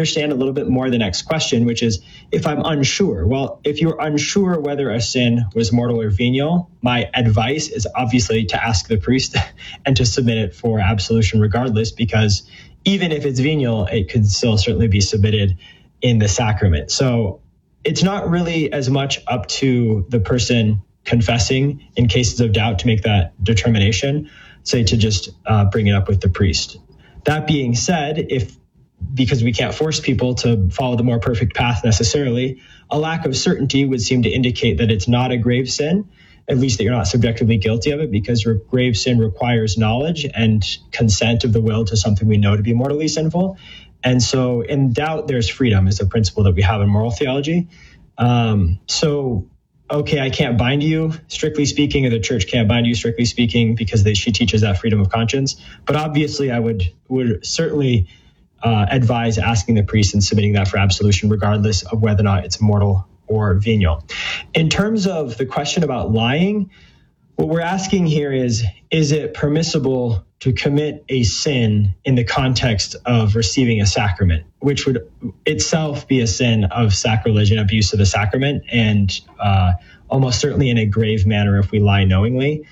understand a little bit more the next question, which is if I'm unsure. Well, if you're unsure whether a sin was mortal or venial, my advice is obviously to ask the priest and to submit it for absolution regardless, because even if it's venial, it could still certainly be submitted in the sacrament. So it's not really as much up to the person confessing in cases of doubt to make that determination, say to just bring it up with the priest. That being said, because we can't force people to follow the more perfect path necessarily, a lack of certainty would seem to indicate that it's not a grave sin, at least that you're not subjectively guilty of it, because grave sin requires knowledge and consent of the will to something we know to be mortally sinful. And so in doubt, there's freedom is a principle that we have in moral theology. Okay, I can't bind you, strictly speaking, or the church can't bind you, strictly speaking, because she teaches that freedom of conscience. But obviously, I would certainly advise asking the priest and submitting that for absolution, regardless of whether or not it's mortal or venial. In terms of the question about lying, what we're asking here is it permissible to commit a sin in the context of receiving a sacrament, which would itself be a sin of sacrilege and abuse of the sacrament, and almost certainly in a grave manner if we lie knowingly.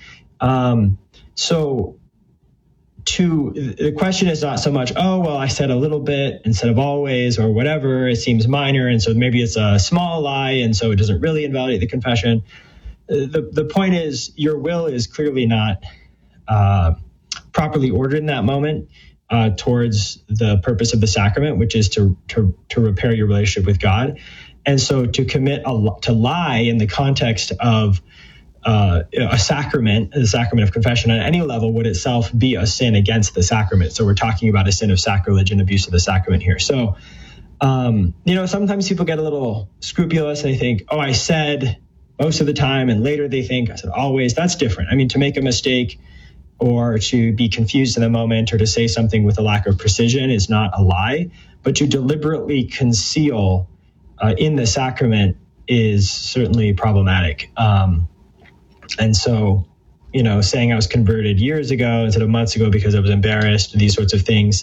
The question is not so much, I said a little bit instead of always or whatever, it seems minor, and so maybe it's a small lie, and so it doesn't really invalidate the confession. The point is, your will is clearly not properly ordered in that moment towards the purpose of the sacrament, which is to repair your relationship with God. And so to to lie in the context of a sacrament, the sacrament of confession on any level, would itself be a sin against the sacrament. So we're talking about a sin of sacrilege and abuse of the sacrament here. So, sometimes people get a little scrupulous and they think, I said most of the time, and later they think I said always. That's different. I mean, to make a mistake or to be confused in the moment or to say something with a lack of precision is not a lie, but to deliberately conceal in the sacrament is certainly problematic. And so, saying I was converted years ago instead of months ago because I was embarrassed, these sorts of things.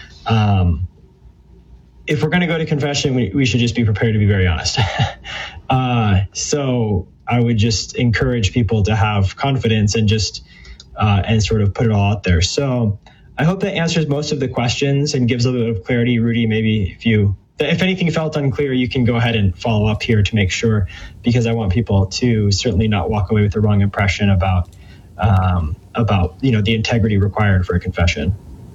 If we're going to go to confession, we should just be prepared to be very honest. So I would just encourage people to have confidence and just and sort of put it all out there. So I hope that answers most of the questions and gives a little bit of clarity. Rudy, maybe if anything felt unclear, you can go ahead and follow up here to make sure, because I want people to certainly not walk away with the wrong impression about the integrity required for a confession.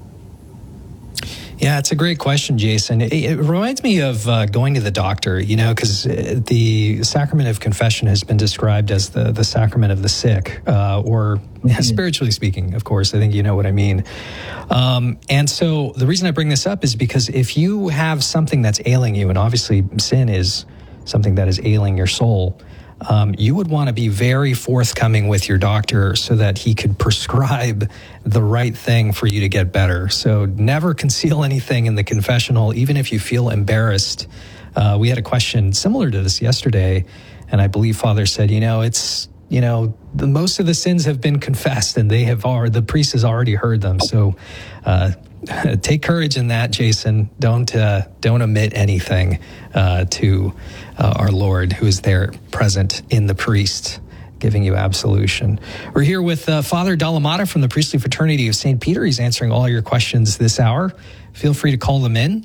Yeah, it's a great question, Jason. It reminds me of going to the doctor, because the sacrament of confession has been described as the sacrament of the sick, or spiritually speaking, of course. I think you know what I mean. And so the reason I bring this up is because if you have something that's ailing you, and obviously sin is something that is ailing your soul, you would want to be very forthcoming with your doctor so that he could prescribe the right thing for you to get better. So never conceal anything in the confessional, even if you feel embarrassed. We had a question similar to this yesterday, and I believe Father said, it's, most of the sins have been confessed and the priest has already heard them. So take courage in that, Jason. Don't omit anything to our Lord, who is there present in the priest, giving you absolution. We're here with Father Dallamata from the Priestly Fraternity of St. Peter. He's answering all your questions this hour. Feel free to call them in,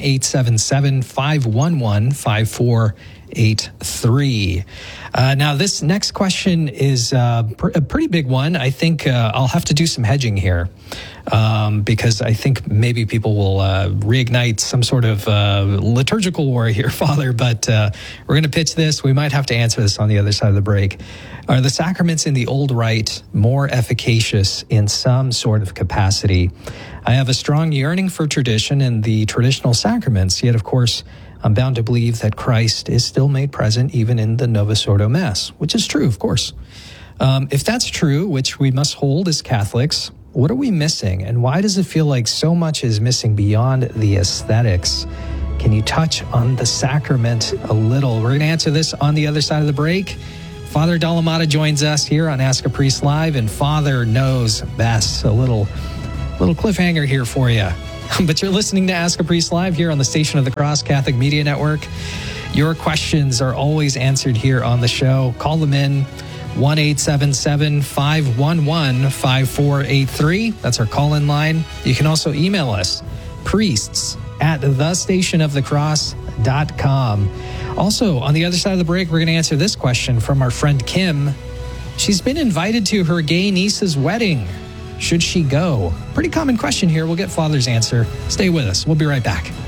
1-877-511-5483. Now, this next question is a pretty big one. I think I'll have to do some hedging here because I think maybe people will reignite some sort of liturgical war here, Father, but we're going to pitch this. We might have to answer this on the other side of the break. Are the sacraments in the old rite more efficacious in some sort of capacity? I have a strong yearning for tradition and the traditional sacraments, yet, of course, I'm bound to believe that Christ is still made present even in the Novus Ordo Mass, which is true, of course. If that's true, which we must hold as Catholics, what are we missing? And why does it feel like so much is missing beyond the aesthetics? Can you touch on the sacrament a little? We're going to answer this on the other side of the break. Father Dallamata joins us here on Ask a Priest Live, and Father knows best. A little cliffhanger here for you. But you're listening to Ask a Priest Live here on the Station of the Cross Catholic Media Network. Your questions are always answered here on the show. Call them in, 1-877-511-5483. That's our call-in line. You can also email us, priests@thestationofthecross.com. Also, on the other side of the break, we're going to answer this question from our friend Kim. She's been invited to her gay niece's wedding. Should she go? Pretty common question here. We'll get Father's answer. Stay with us. We'll be right back.